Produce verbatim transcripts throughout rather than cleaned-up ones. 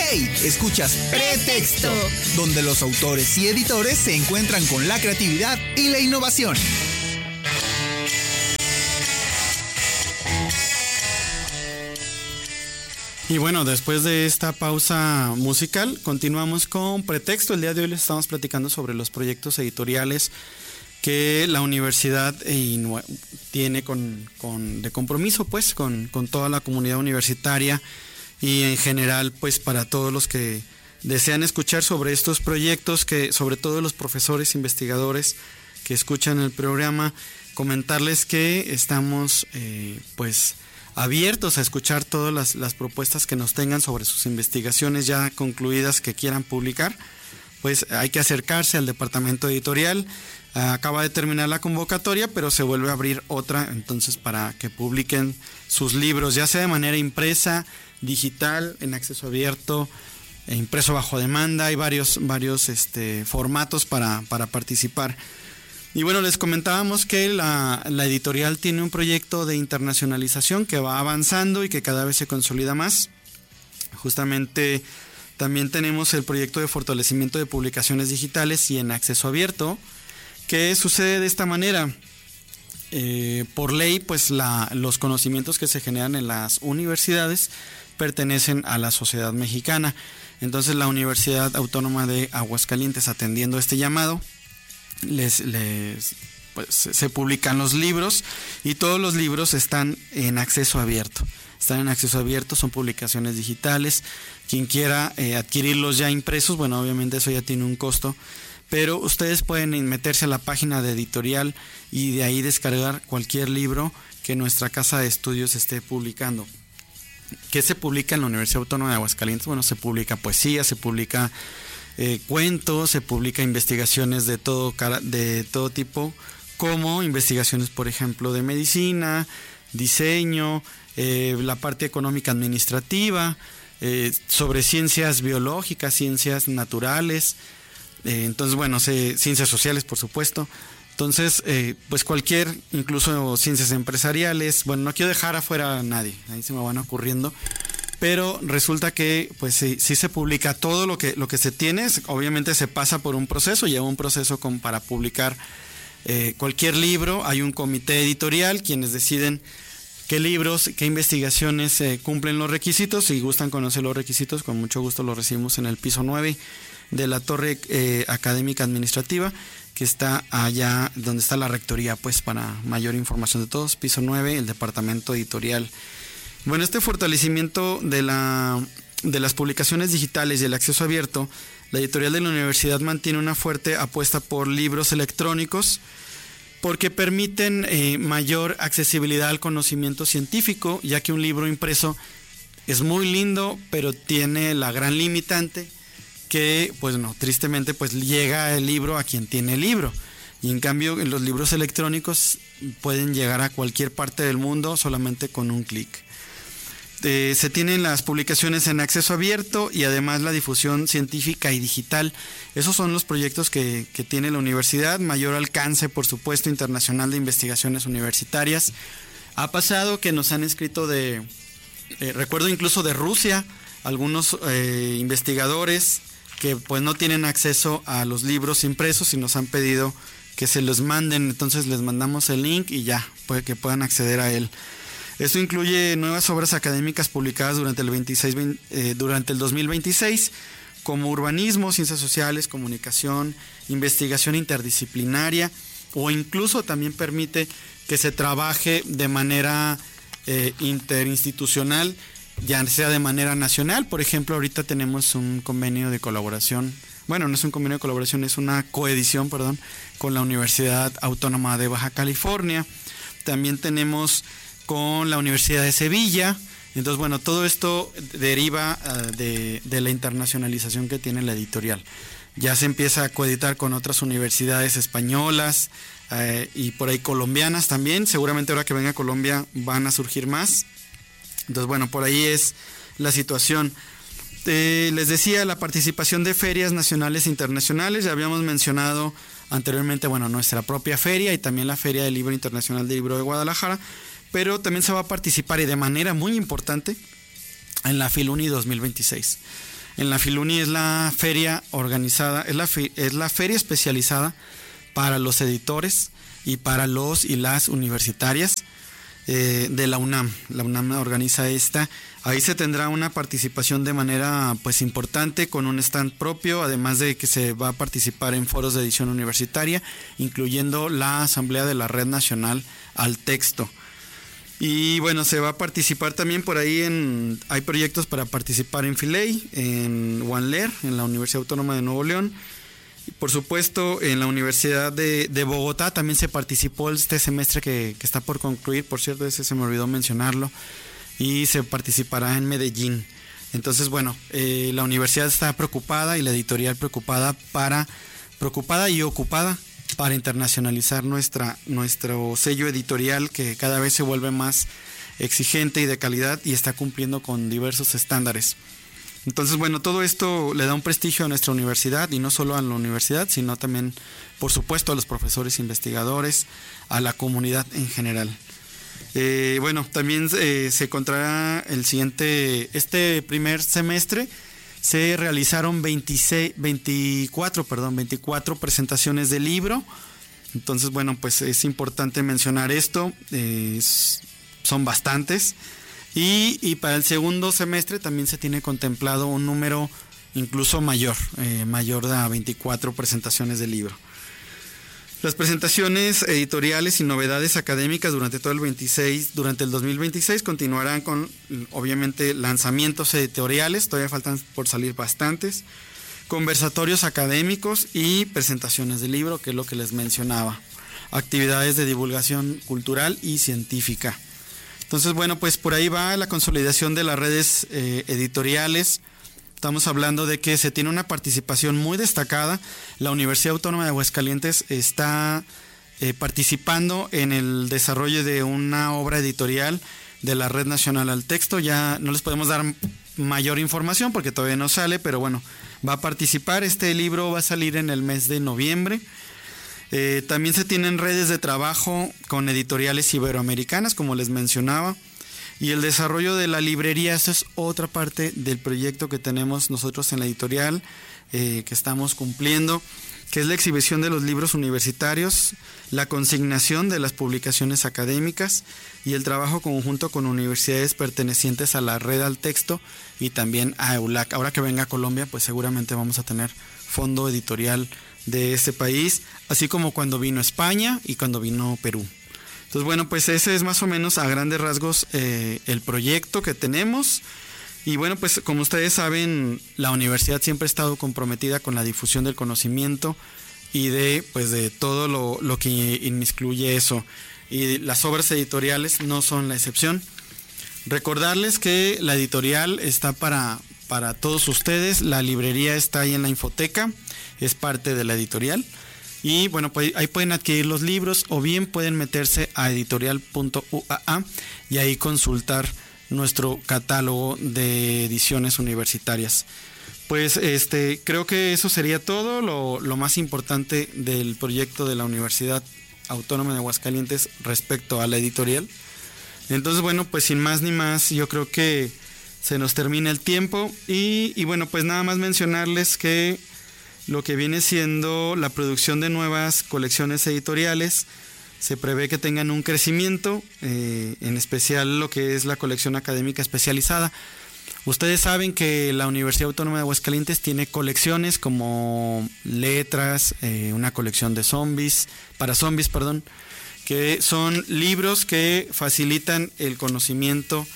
Hey, escuchas Pretexto, donde los autores y editores se encuentran con la creatividad y la innovación. Y bueno, después de esta pausa musical, continuamos con Pretexto. El día de hoy les estamos platicando sobre los proyectos editoriales que la universidad tiene con, con, de compromiso pues con, con toda la comunidad universitaria y en general pues para todos los que desean escuchar sobre estos proyectos, que sobre todo los profesores investigadores que escuchan el programa, comentarles que estamos eh, pues abiertos a escuchar todas las, las propuestas que nos tengan sobre sus investigaciones ya concluidas que quieran publicar. Pues hay que acercarse al departamento editorial. Acaba de terminar la convocatoria, pero se vuelve a abrir otra, entonces para que publiquen sus libros, ya sea de manera impresa, digital, en acceso abierto, e impreso bajo demanda. Hay varios, varios este, formatos para, para participar. Y bueno, les comentábamos que la, la editorial tiene un proyecto de internacionalización que va avanzando y que cada vez se consolida más. Justamente también tenemos el proyecto de fortalecimiento de publicaciones digitales y en acceso abierto, que sucede de esta manera. Eh, por ley, pues la, los conocimientos que se generan en las universidades pertenecen a la sociedad mexicana. Entonces la Universidad Autónoma de Aguascalientes, atendiendo este llamado, les, les pues, se publican los libros y todos los libros están en acceso abierto. Están en acceso abierto, son publicaciones digitales. Quien quiera eh, adquirirlos ya impresos, bueno, obviamente eso ya tiene un costo, pero ustedes pueden meterse a la página de editorial y de ahí descargar cualquier libro que nuestra casa de estudios esté publicando. ¿Qué se publica en la Universidad Autónoma de Aguascalientes? Bueno, se publica poesía, se publica eh, cuentos, se publica investigaciones de todo, de todo tipo, como investigaciones, por ejemplo, de medicina, diseño, eh, la parte económica administrativa, eh, sobre ciencias biológicas, ciencias naturales, eh, entonces bueno, se, ciencias sociales, por supuesto. Entonces, eh, pues cualquier, incluso ciencias empresariales, bueno, no quiero dejar afuera a nadie, ahí se me van ocurriendo, pero resulta que pues sí, sí se publica todo lo que, lo que se tiene. Obviamente se pasa por un proceso, lleva un proceso como para publicar eh, cualquier libro. Hay un comité editorial quienes deciden qué libros, qué investigaciones eh, cumplen los requisitos. Si gustan conocer los requisitos, con mucho gusto los recibimos en el piso nueve de la torre eh, académica administrativa, que está allá donde está la rectoría, pues para mayor información de todos, piso nueve, el departamento editorial. Bueno, este fortalecimiento de, la, de las publicaciones digitales y el acceso abierto, la editorial de la universidad mantiene una fuerte apuesta por libros electrónicos, porque permiten eh, mayor accesibilidad al conocimiento científico, ya que un libro impreso es muy lindo, pero tiene la gran limitante que, pues no, tristemente, pues llega el libro a quien tiene el libro. Y en cambio, los libros electrónicos pueden llegar a cualquier parte del mundo solamente con un clic. Eh, se tienen las publicaciones en acceso abierto y además la difusión científica y digital. Esos son los proyectos que, que tiene la universidad. Mayor alcance, por supuesto, internacional de investigaciones universitarias. Ha pasado que nos han escrito de, eh, recuerdo incluso de Rusia, algunos eh, investigadores que pues no tienen acceso a los libros impresos y nos han pedido que se los manden. Entonces les mandamos el link y ya, puede que puedan acceder a él. Esto incluye nuevas obras académicas publicadas durante el, veintiséis, eh, durante el dos mil veintiséis, como urbanismo, ciencias sociales, comunicación, investigación interdisciplinaria, o incluso también permite que se trabaje de manera eh, interinstitucional, ya sea de manera nacional. Por ejemplo, ahorita tenemos un convenio de colaboración, bueno, no es un convenio de colaboración, es una coedición, perdón, con la Universidad Autónoma de Baja California. También tenemos con la Universidad de Sevilla. Entonces, bueno, todo esto deriva uh, de, de la internacionalización que tiene la editorial. Ya se empieza a coeditar con otras universidades españolas eh, y por ahí colombianas también. Seguramente ahora que venga a Colombia van a surgir más. Entonces, bueno, por ahí es la situación. Eh, les decía, la participación de ferias nacionales e internacionales. Ya habíamos mencionado anteriormente, bueno, nuestra propia feria y también la Feria del Libro Internacional del Libro de Guadalajara. Pero también se va a participar, y de manera muy importante, en la Filuni dos mil veintiséis. En la Filuni es la feria organizada, es la, fe, es la feria especializada para los editores y para los y las universitarias eh, de la UNAM. La UNAM organiza esta. Ahí se tendrá una participación de manera pues importante con un stand propio, además de que se va a participar en foros de edición universitaria, incluyendo la asamblea de la Red Nacional al Texto. Y bueno, se va a participar también por ahí en, hay proyectos para participar en Filey, en UNLER, en la Universidad Autónoma de Nuevo León. Y por supuesto, en la Universidad de, de Bogotá también se participó este semestre que, que está por concluir, por cierto, ese se me olvidó mencionarlo, y se participará en Medellín. Entonces, bueno, eh, la universidad está preocupada y la editorial preocupada para, preocupada y ocupada para internacionalizar nuestra, nuestro sello editorial, que cada vez se vuelve más exigente y de calidad y está cumpliendo con diversos estándares. Entonces, bueno, todo esto le da un prestigio a nuestra universidad, y no solo a la universidad, sino también, por supuesto, a los profesores investigadores, a la comunidad en general. Eh, bueno, también eh, se encontrará el siguiente, este primer semestre, se realizaron veintiséis, veinticuatro, perdón, veinticuatro presentaciones de libro. Entonces, bueno, pues es importante mencionar esto, eh, es, son bastantes. Y, y para el segundo semestre también se tiene contemplado un número incluso mayor, eh, mayor a veinticuatro presentaciones de libro. Las presentaciones editoriales y novedades académicas durante todo el veintiséis, durante el dos mil veintiséis continuarán con, obviamente, lanzamientos editoriales, todavía faltan por salir bastantes, conversatorios académicos y presentaciones de libro, que es lo que les mencionaba, actividades de divulgación cultural y científica. Entonces, bueno, pues por ahí va la consolidación de las redes eh, editoriales. Estamos hablando de que se tiene una participación muy destacada. La Universidad Autónoma de Aguascalientes está eh, participando en el desarrollo de una obra editorial de la Red Nacional al Texto. Ya no les podemos dar mayor información porque todavía no sale, pero bueno, va a participar. Este libro va a salir en el mes de noviembre. Eh, también se tienen redes de trabajo con editoriales iberoamericanas, como les mencionaba. Y el desarrollo de la librería, esa es otra parte del proyecto que tenemos nosotros en la editorial, eh, que estamos cumpliendo, que es la exhibición de los libros universitarios, la consignación de las publicaciones académicas y el trabajo conjunto con universidades pertenecientes a la Red al Texto y también a EULAC. Ahora que venga a Colombia, pues seguramente vamos a tener fondo editorial de este país, así como cuando vino España y cuando vino Perú. Entonces, bueno, pues ese es más o menos a grandes rasgos eh, el proyecto que tenemos. Y bueno, pues como ustedes saben, la universidad siempre ha estado comprometida con la difusión del conocimiento y de, pues, de todo lo, lo que inmiscuye eso. Y las obras editoriales no son la excepción. Recordarles que la editorial está para, para todos ustedes. La librería está ahí en la infoteca, es parte de la editorial. Y bueno, pues ahí pueden adquirir los libros o bien pueden meterse a editorial punto u a a y ahí consultar nuestro catálogo de ediciones universitarias. Pues este creo que eso sería todo, lo, lo más importante del proyecto de la Universidad Autónoma de Aguascalientes respecto a la editorial. Entonces, bueno, pues sin más ni más, yo creo que se nos termina el tiempo y, y bueno, pues nada más mencionarles que lo que viene siendo la producción de nuevas colecciones editoriales se prevé que tengan un crecimiento, eh, en especial lo que es la colección académica especializada. Ustedes saben que la Universidad Autónoma de Aguascalientes tiene colecciones como letras, eh, una colección de zombies, para zombies, perdón, que son libros que facilitan el conocimiento.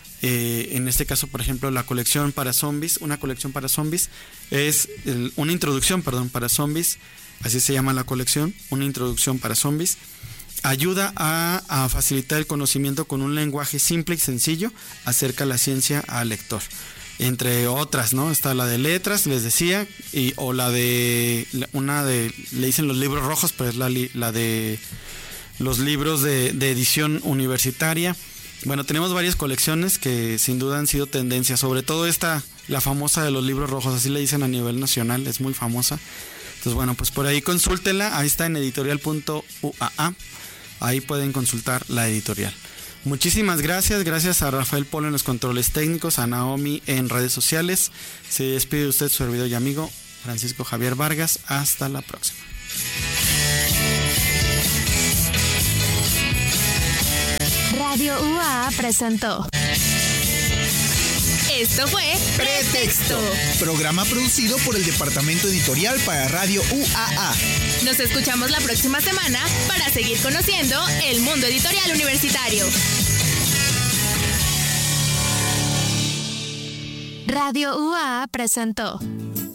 Eh, en este caso, por ejemplo, la colección para zombies, una colección para zombies es el, una introducción, perdón, para zombies, así se llama la colección, una introducción para zombies. Ayuda a, a facilitar el conocimiento con un lenguaje simple y sencillo, acerca la ciencia al lector. Entre otras, ¿no? Está la de letras, les decía, y, o la de, una de, le dicen los libros rojos, pero es la, la de los libros de, de edición universitaria. Bueno, tenemos varias colecciones que sin duda han sido tendencia, sobre todo esta, la famosa de los libros rojos, así le dicen a nivel nacional, es muy famosa. Entonces, bueno, pues por ahí consúltenla, ahí está en editorial punto u a a, ahí pueden consultar la editorial. Muchísimas gracias, gracias a Rafael Polo en los controles técnicos, a Naomi en redes sociales. Se despide de usted su servidor y amigo Francisco Javier Vargas. Hasta la próxima. Radio U A A presentó. Esto fue Pretexto, programa producido por el Departamento Editorial para Radio U A A. Nos escuchamos la próxima semana para seguir conociendo el mundo editorial universitario. Radio U A A presentó.